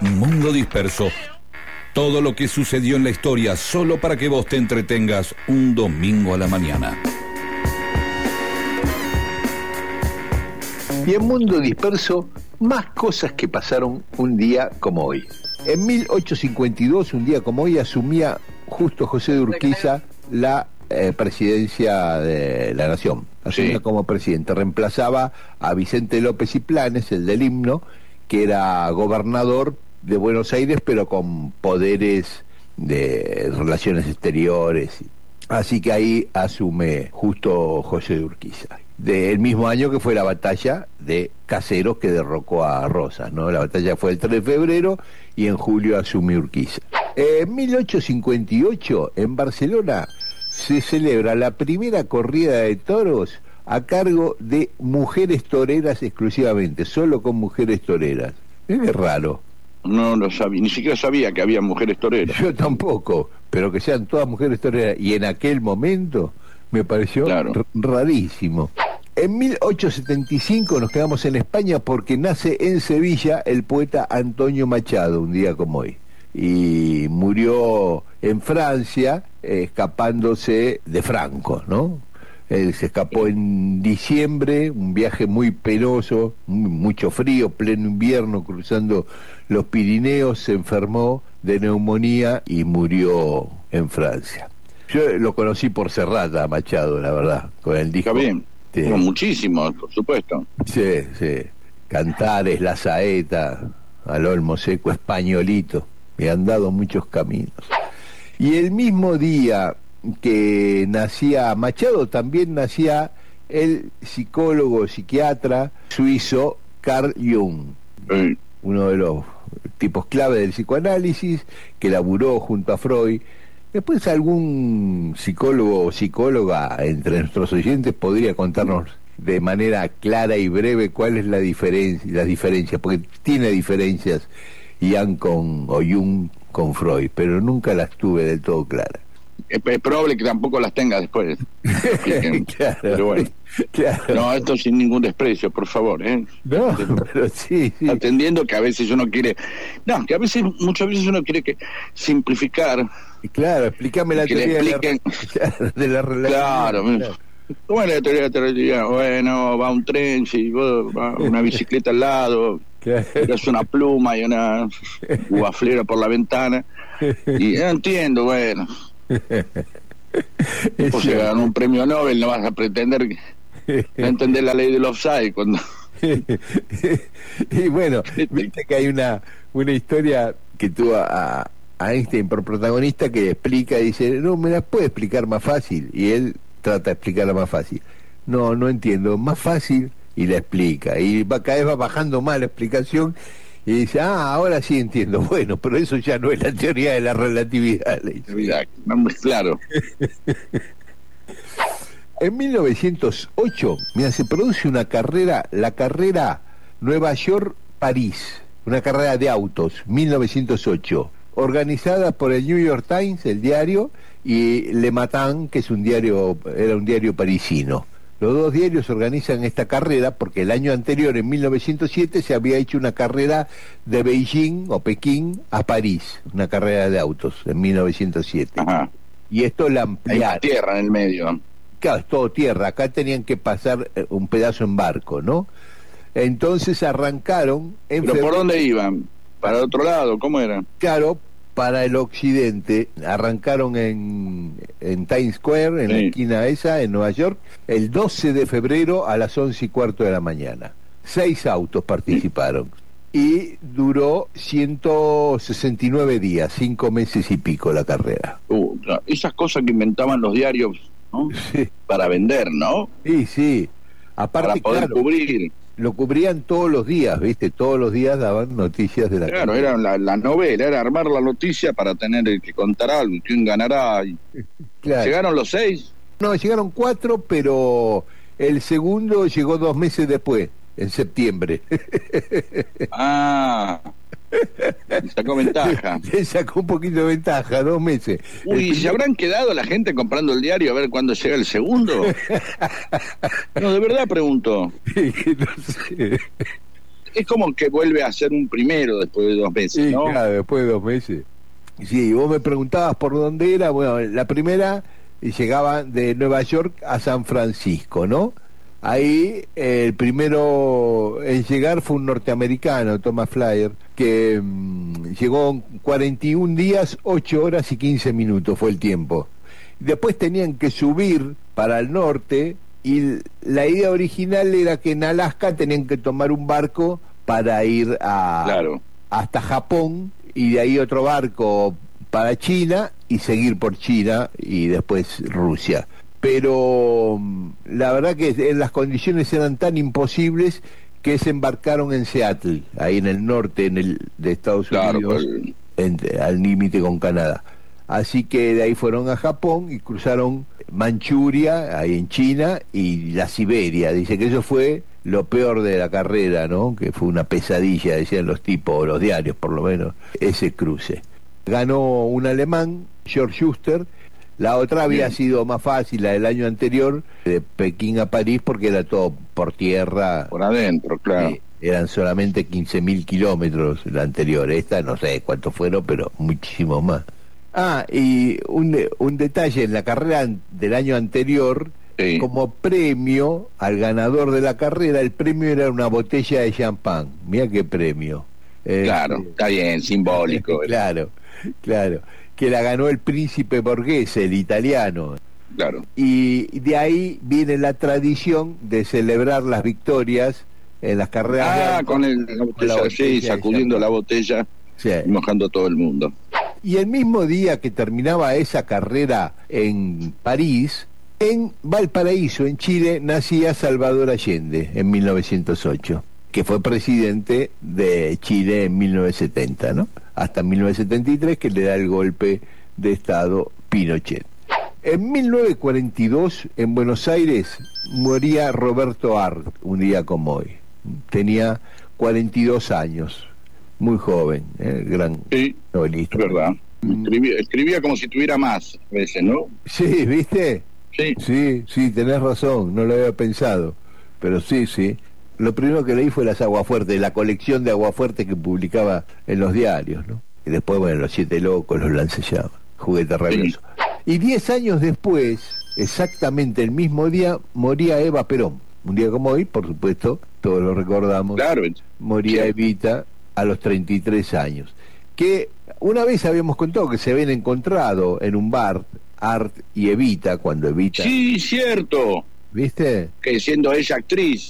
Mundo Disperso. Todo lo que sucedió en la historia solo para que vos te entretengas un domingo a la mañana. Y en Mundo Disperso, más cosas que pasaron un día como hoy. En 1852, un día como hoy, asumía Justo José de Urquiza la presidencia de la Nación. Asumía como presidente. Reemplazaba a Vicente López y Planes, el del himno, que era gobernador de Buenos Aires, pero con poderes de relaciones exteriores. Así que ahí asume Justo José de Urquiza. Del mismo año que fue la batalla de Caseros, que derrocó a Rosas, ¿no? La batalla fue el 3 de febrero y en julio asume Urquiza. En 1858, en Barcelona, se celebra la primera corrida de toros a cargo de mujeres toreras exclusivamente, solo con mujeres toreras. Es raro. No lo sabía, ni siquiera sabía que había mujeres toreras. Yo tampoco, pero que sean todas mujeres toreras. Y en aquel momento me pareció rarísimo. En 1875 nos quedamos en España porque nace en Sevilla el poeta Antonio Machado, un día como hoy. Y murió en Francia escapándose de Franco, ¿no? Él se escapó en diciembre, un viaje muy penoso, mucho frío, pleno invierno, cruzando los Pirineos, se enfermó de neumonía y murió en Francia. Yo lo conocí por Serrat a Machado, la verdad, con el disco. Está bien, muchísimo, por supuesto. Sí, sí. Cantares, La Saeta, Al Olmo Seco, Españolito. Me han dado muchos caminos. Y el mismo día que nacía Machado, también nacía el psicólogo, psiquiatra suizo Carl Jung, uno de los tipos clave del psicoanálisis, que laburó junto a Freud. Después algún psicólogo o psicóloga entre nuestros oyentes podría contarnos de manera clara y breve cuál es las diferencias, porque tiene diferencias Jung con Freud, pero nunca las tuve del todo claras. Es probable que tampoco las tenga después. Claro, pero bueno. Claro. No, esto sin ningún desprecio, por favor, No, pero sí. Atendiendo que a veces uno quiere... No, que muchas veces uno quiere simplificar. Claro, explícame la teoría de la relación. Claro. ¿Cómo es la teoría de la relatividad? Bueno, va un tren, si va una bicicleta al lado, tiras una pluma y una guaflera por la ventana, y no entiendo, bueno. O sea, ganó un premio Nobel, no vas a pretender no entender la ley del offside cuando... Y bueno, viste que hay una historia que tuvo a Einstein por protagonista, que explica y dice, no, me la puede explicar más fácil, y él trata de explicarla más fácil. No entiendo, más fácil, y la explica, y cada vez va bajando más la explicación, y dice, ahora sí entiendo. Bueno, pero eso ya no es la teoría de la relatividad. Claro. En 1908, mira, se produce la carrera Nueva York-París, una carrera de autos, 1908, organizada por el New York Times, el diario, y Le Matin, que era un diario parisino. Los dos diarios organizan esta carrera porque el año anterior, en 1907, se había hecho una carrera de Beijing o Pekín a París, una carrera de autos, en 1907. Ajá. Y esto la ampliaron. Hay tierra en el medio. Claro, es todo tierra. Acá tenían que pasar un pedazo en barco, ¿no? Entonces arrancaron... ¿Pero por dónde iban? ¿Para el otro lado? ¿Cómo era? Claro, para el occidente. Arrancaron en Times Square, en la esquina esa, en Nueva York, el 12 de febrero a las 11:15 de la mañana. 6 autos participaron. Y duró 169 días, 5 meses y pico la carrera. Esas cosas que inventaban los diarios, ¿no? Sí. Para vender, ¿no? Sí. Aparte, para poder cubrir. Lo cubrían todos los días, ¿viste? Todos los días daban noticias de la Claro, era la novela, era armar la noticia para tener que contar algo, quién ganará. Claro. ¿Llegaron los 6? No, llegaron 4, pero el segundo llegó 2 meses después, en septiembre. Sacó ventaja. Le sacó un poquito de ventaja, 2 meses. Uy, ¿se habrán quedado la gente comprando el diario a ver cuándo llega el segundo? No, de verdad pregunto. No sé. Es como que vuelve a ser un primero después de 2 meses, Sí, ¿no? claro, después de 2 meses. Sí, vos me preguntabas por dónde era. Bueno, la primera llegaba de Nueva York a San Francisco, ¿no? Ahí el primero en llegar fue un norteamericano, Thomas Flyer, que llegó en 41 días, 8 horas y 15 minutos fue el tiempo. Después tenían que subir para el norte y la idea original era que en Alaska tenían que tomar un barco para ir Claro. hasta Japón y de ahí otro barco para China y seguir por China y después Rusia. Pero la verdad que las condiciones eran tan imposibles que se embarcaron en Seattle, ahí en el norte de Estados Unidos, al límite con Canadá. Así que de ahí fueron a Japón y cruzaron Manchuria, ahí en China, y la Siberia. Dice que eso fue lo peor de la carrera, ¿no? Que fue una pesadilla, decían los tipos, o los diarios por lo menos, ese cruce. Ganó un alemán, Georg Schuster. La otra había sido más fácil, la del año anterior, de Pekín a París, porque era todo por tierra. Por adentro, claro. Eran solamente 15.000 kilómetros la anterior. Esta no sé cuántos fueron, pero muchísimo más. Y un detalle, en la carrera del año anterior, Sí. como premio al ganador de la carrera, el premio era una botella de champán. Mira qué premio. Claro, está bien, simbólico. Claro, que la ganó el príncipe Borghese, el italiano. Claro. Y de ahí viene la tradición de celebrar las victorias en las carreras. Con la botella, sí, sacudiendo la botella, sí, y mojando a todo el mundo. Y el mismo día que terminaba esa carrera en París, en Valparaíso, en Chile, nacía Salvador Allende en 1908, que fue presidente de Chile en 1970, ¿no? Hasta 1973, que le da el golpe de Estado Pinochet. En 1942, en Buenos Aires, moría Roberto Arlt, un día como hoy. Tenía 42 años, muy joven, gran novelista. Es verdad. Escribía como si tuviera más veces, ¿no? Sí, ¿viste? Sí. Sí, tenés razón, no lo había pensado, pero sí. Lo primero que leí fue las Aguafuertes, la colección de Aguafuertes que publicaba en los diarios, ¿no? Y después, bueno, Los Siete Locos, Los Lancellamas, Juguete Rabioso. Y 10 años después, exactamente el mismo día, moría Eva Perón. Un día como hoy, por supuesto, todos lo recordamos. Claro. Moría Evita a los 33 años. Que una vez habíamos contado que se habían encontrado en un bar, Art y Evita, cuando Evita... Sí, cierto. ¿Viste? Que siendo ella actriz.